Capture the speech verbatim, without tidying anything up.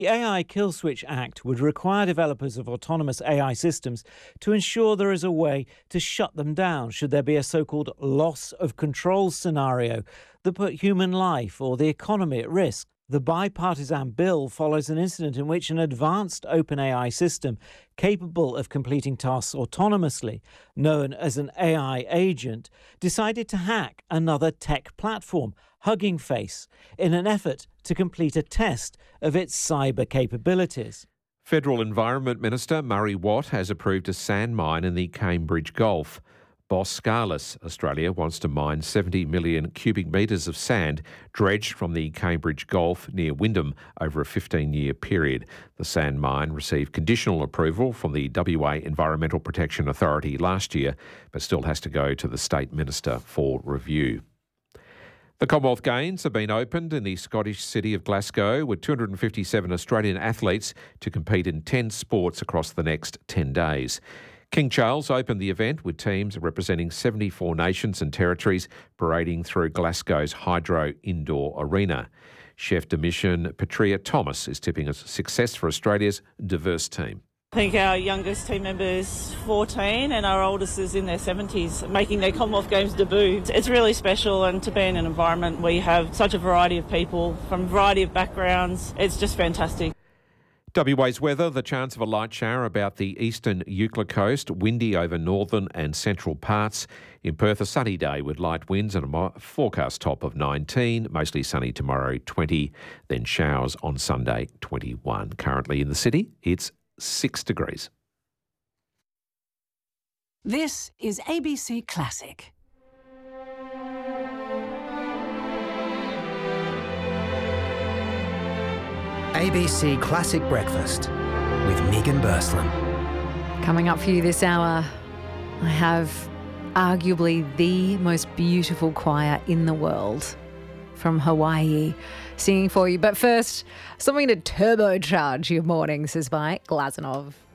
The A I Kill Switch Act would require developers of autonomous A I systems to ensure there is a way to shut them down should there be a so-called loss of control scenario that put human life or the economy at risk. The bipartisan bill follows an incident in which an advanced OpenAI system capable of completing tasks autonomously, known as an A I agent, decided to hack another tech platform, Hugging Face, in an effort to complete a test of its cyber capabilities. Federal Environment Minister Murray Watt has approved a sand mine in the Cambridge Gulf. Boskalis Australia wants to mine seventy million cubic metres of sand dredged from the Cambridge Gulf near Wyndham over a fifteen-year period. The sand mine received conditional approval from the W A Environmental Protection Authority last year, but still has to go to the State Minister for review. The Commonwealth Games have been opened in the Scottish city of Glasgow with two hundred fifty-seven Australian athletes to compete in ten sports across the next ten days. King Charles opened the event with teams representing seventy-four nations and territories parading through Glasgow's Hydro Indoor Arena. Chef de mission Petria Thomas is tipping a success for Australia's diverse team. I think our youngest team member is fourteen and our oldest is in their seventies, making their Commonwealth Games debut. It's really special, and to be in an environment where you have such a variety of people from a variety of backgrounds, it's just fantastic. W A's weather, the chance of a light shower about the eastern Eucla coast, windy over northern and central parts. In Perth, a sunny day with light winds and a forecast top of nineteen, mostly sunny tomorrow, twenty, then showers on Sunday, twenty-one. Currently in the city, it's six degrees. This is A B C Classic. A B C Classic Breakfast with Megan Bursland. Coming up for you this hour, I have arguably the most beautiful choir in the world from Hawaii singing for you. But first, something to turbocharge your mornings is by Glazunov.